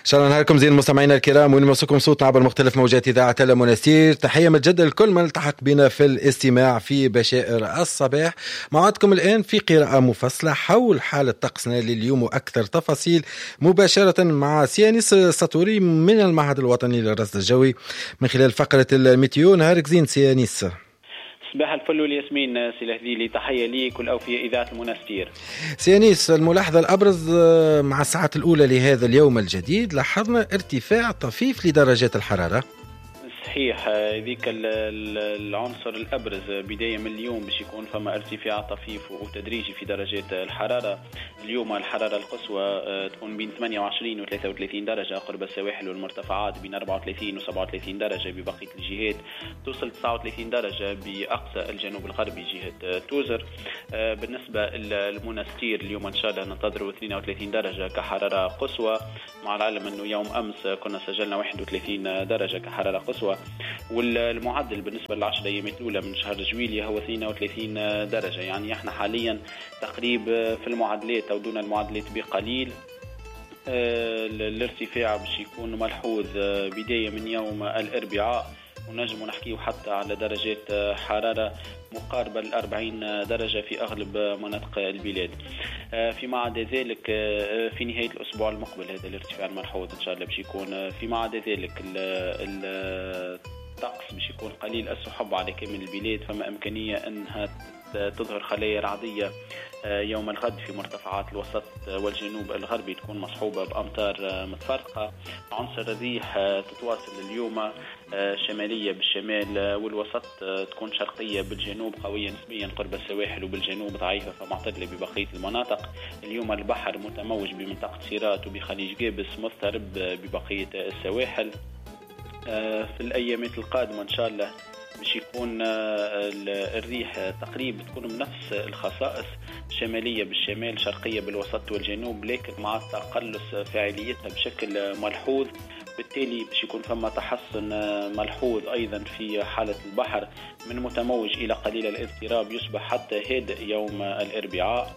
ان شاء الله نهاركم زين مستمعينا الكرام، ونمسكم صوتنا عبر مختلف موجات اذاعه المنستير. تحيه متجدده لكل من التحق بنا في الاستماع في بشائر الصباح. موعدكم الان في قراءه مفصله حول حاله طقسنا لليوم واكثر تفاصيل مباشره مع سيانيس السطوري من المعهد الوطني للرصد الجوي من خلال فقره الميتيو. نهارك زين سيانيس. صباح الفل والياسمين سي الهذيلي، تحية لي كل أوفياء إذاعة المنستير. سيانيس، الملاحظة الأبرز مع الساعات الأولى لهذا اليوم الجديد لاحظنا ارتفاع طفيف لدرجات الحرارة. صحيح، ذيك العنصر الأبرز بداية من اليوم باش يكون فما ارتفاع طفيف وتدريجي في درجات الحرارة. اليوم الحرارة القصوى تكون بين 28 و 33 درجة قرب السواحل والمرتفعات، بين 34 و 37 درجة ببقية الجهات، توصل 39 درجة بأقصى الجنوب الغربي جهة توزر. بالنسبة للمنستير اليوم إن شاء الله ننتظروا 32 درجة كحرارة قصوى، مع العلم أنه يوم أمس كنا سجلنا 31 درجة كحرارة قصوى، والمعدل بالنسبة للعشر أيامات الأولى من شهر جويلية هو 32 درجة. يعني احنا حاليا تقريب في المعادلات أو دون المعادلات بقليل. الارتفاع باش يكون ملحوظ بداية من يوم الأربعاء، ونجم نحكيه حتى على درجات حرارة مقاربة ل 40 درجة في أغلب مناطق البلاد. فيما عدا ذلك في نهاية الأسبوع المقبل هذا الارتفاع الملحوظ إن شاء الله باش يكون. فيما عدا ذلك الطقس باش يكون قليل السحب على كامل البلاد، فما إمكانية أنها تظهر خلايا رعدية يوم الغد في مرتفعات الوسط والجنوب الغربي، تكون مصحوبة بأمطار متفرقة. عنصر الريح تتواصل اليوم شمالية بالشمال والوسط، تكون شرقية بالجنوب قوية نسبيا قرب السواحل، وبالجنوب ضعيفة فمعتدلة ببقية المناطق. اليوم البحر متموج بمنطقة سيرات وبخليج جابس، مضطرب ببقية السواحل. في الأيامات القادمة إن شاء الله باش يكون الريح تقريبا تكون بنفس الخصائص، شمالية بالشمال شرقية بالوسط والجنوب، لكن مع تقلص فاعليتها بشكل ملحوظ. بالتالي باش يكون فما تحسن ملحوظ أيضا في حالة البحر، من متموج إلى قليل الاضطراب يصبح حتى هادئ يوم الأربعاء.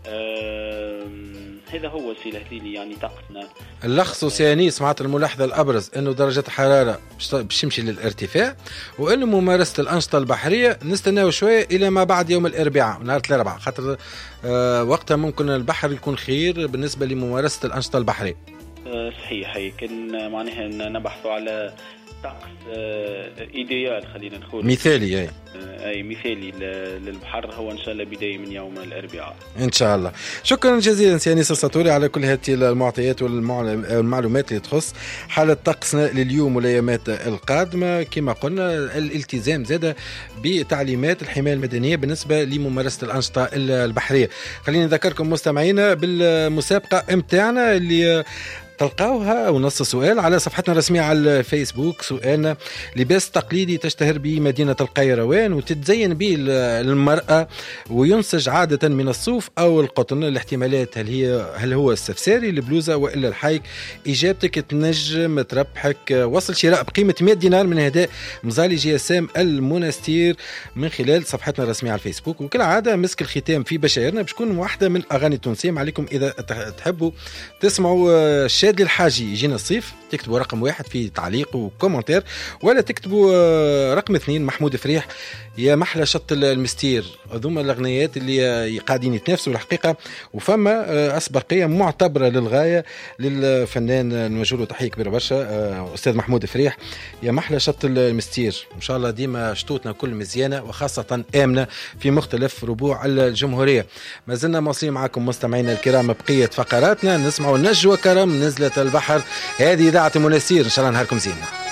هذا هو سي الهذيلي يعني طقسنا. اللخص سيانيس معنات الملاحظة الأبرز أنه درجة الحرارة باش تمشي للارتفاع، وأنه ممارسة الأنشطة البحرية نستناو شوية إلى ما بعد يوم الأربعاء نهار الأربعاء، خاطر وقتها ممكن البحر يكون خير بالنسبة لممارسة الأنشطة البحرية. صحيح، كان معناها نبحثوا على طقس ايديال، خلينا نقول مثالي. اي مثالي للبحر هو ان شاء الله بدايه من يوم الاربعاء ان شاء الله. شكرا جزيلا سيانيس السطوري على كل هذه المعطيات والمعلومات اللي تخص حاله طقسنا لليوم والايامات القادمه. كما قلنا الالتزام زاد بتعليمات الحمايه المدنيه بالنسبه لممارسه الانشطه البحريه. خليني نذكركم مستمعينا بالمسابقه متاعنا اللي تلقاوها ونص سؤال على صفحتنا الرسمية على الفيسبوك. سؤالنا: لباس تقليدي تشتهر به مدينة القيروان وتتزين به المرأة وينسج عادة من الصوف أو القطن. الاحتمالات هل هو السفساري، البلوزة، وإلا الحيك؟ إجابتك تنجم تربحك وصل شراء بقيمة 100 دينار من هداء مزالي GSM المنستير من خلال صفحتنا الرسمية على الفيسبوك. وكالعادة مسك الختام في بشائرنا باش تكون واحدة من الأغاني التونسية. عليكم إذا تحبوا تسمعوا شادي الحاجي يجينا الصيف، تكتبوا رقم 1 في تعليق وكومنتير، ولا تكتبوا رقم 2 محمود فريح يا محلى شط المستير. هذوما الاغنيات اللي قاعدين يتنافسوا الحقيقه، وفما اسبقيه معتبره للغايه للفنان نوجه له تحيه كبيره برشا استاذ محمود فريح يا محلى شط المستير. ان شاء الله ديما شطوتنا كل مزيانه وخاصه امنه في مختلف ربوع الجمهوريه. ما زلنا مواصلين معكم مستمعينا الكرام بقيه فقراتنا. نسمعوا نجوى كرم نزلة البحر. هذه إذاعة المنستير، إن شاء الله نهاركم زين.